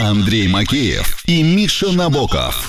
Андрей Макеев и Миша Набоков.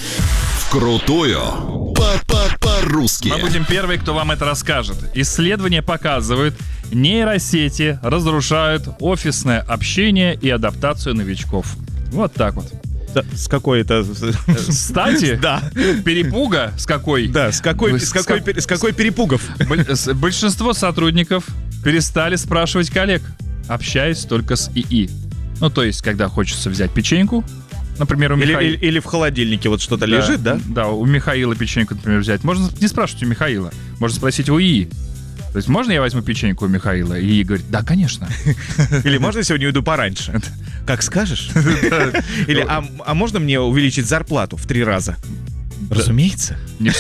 Вкрутую по-русски. Мы будем первые, кто вам это расскажет. Исследования показывают, нейросети разрушают офисное общение и адаптацию новичков. Вот так вот. Да, с какой-то... Кстати, Да. Перепуга с какой? Да, с какой перепугов? Большинство сотрудников перестали спрашивать коллег, общаясь только с ИИ. Ну, то есть, когда хочется взять печеньку, например, у Михаила... Или в холодильнике вот что-то лежит, да? Да, у Михаила печеньку, например, взять. Можно не спрашивать у Михаила, можно спросить у ИИ. То есть, можно я возьму печеньку у Михаила? И ИИ говорит, да, конечно. Или можно я сегодня уйду пораньше? Как скажешь? Или, а можно мне увеличить зарплату в 3 раза? Разумеется.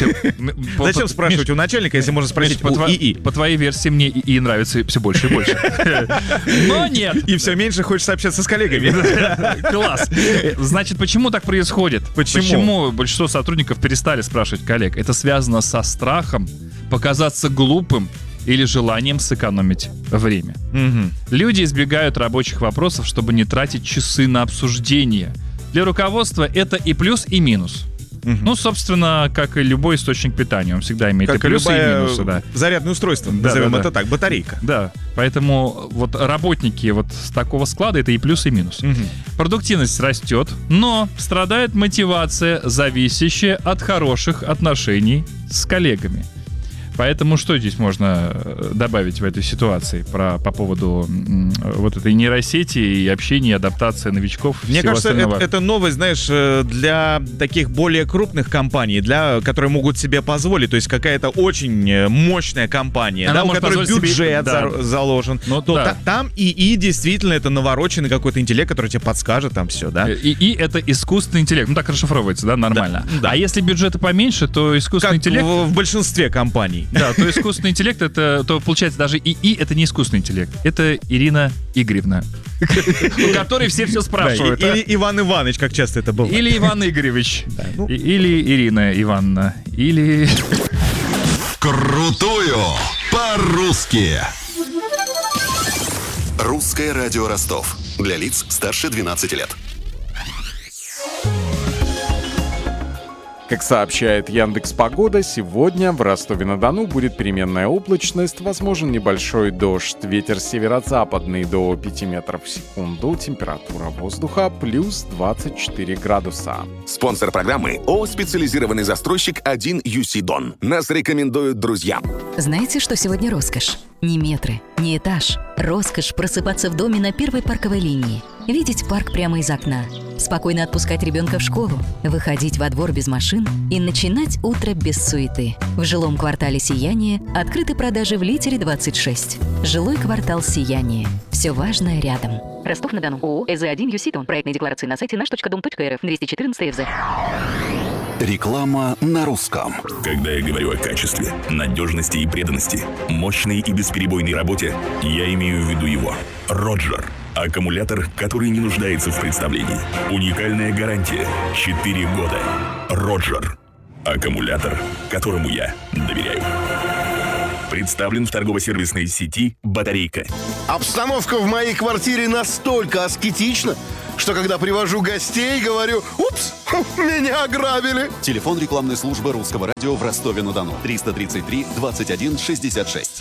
Зачем спрашивать у начальника, если можно спросить у ИИ? По твоей версии, мне ИИ нравится все больше и больше. Но нет. И все меньше хочется общаться с коллегами. Класс. Значит, почему так происходит? Почему большинство сотрудников перестали спрашивать коллег? Это связано со страхом показаться глупым или желанием сэкономить время. Люди избегают рабочих вопросов, чтобы не тратить часы на обсуждение. Для руководства это и плюс, и минус. Ну, собственно, как и любой источник питания, он всегда имеет как и плюсы, и минусы. Да. Зарядное устройство, назовем это так, батарейка. Да, поэтому вот работники вот с такого склада это и плюс, и минус. Продуктивность растет, но страдает мотивация, зависящая от хороших отношений с коллегами. Поэтому что здесь можно добавить в этой ситуации по поводу вот этой нейросети и общения, и адаптации новичков? Мне кажется, это новость, знаешь, для таких более крупных компаний, которые могут себе позволить. То есть какая-то очень мощная компания, да, у которой бюджет заложен. Там ИИ действительно это навороченный какой-то интеллект, который тебе подскажет там все, да? ИИ это искусственный интеллект. Ну так расшифровывается, да, нормально. Да. А если бюджеты поменьше, то искусственный интеллект... в большинстве компаний. Да, то искусственный интеллект, то получается даже ИИ это не искусственный интеллект. Это Ирина Игоревна, у которой все спрашивают. Или Иван Иванович, как часто это было. Или Иван Игоревич. Или Ирина Ивановна. Или... Вкрутую по-русски. Русское радио Ростов. Для лиц старше 12 лет. Как сообщает Яндекс.Погода, сегодня в Ростове-на-Дону будет переменная облачность, возможен небольшой дождь, ветер северо-западный до 5 метров в секунду, температура воздуха плюс 24 градуса. Спонсор программы ООО «Специализированный застройщик 1UC Дон». Нас рекомендуют друзья. Знаете, что сегодня роскошь? Не метры, не этаж. Роскошь просыпаться в доме на первой парковой линии. Видеть парк прямо из окна. Спокойно отпускать ребенка в школу. Выходить во двор без машин и начинать утро без суеты. В жилом квартале «Сияние» открыты продажи в Литере 26. Жилой квартал «Сияние». Все важное рядом. Ростов-на-Дону. ООО «ЭЗ1 ЮСИТОН». Проектные декларации на сайте наш.дом.рф. 214 ФЗ. Реклама на русском. Когда я говорю о качестве, надежности и преданности, мощной и бесперебойной работе, я имею в виду его. Роджер. Аккумулятор, который не нуждается в представлении. Уникальная гарантия. 4 года. Роджер. Аккумулятор, которому я доверяю. Представлен в торгово-сервисной сети «Батарейка». Обстановка в моей квартире настолько аскетична, что когда привожу гостей, говорю: «Упс, меня ограбили». Телефон рекламной службы Русского радио в Ростове-на-Дону. 333 21 66.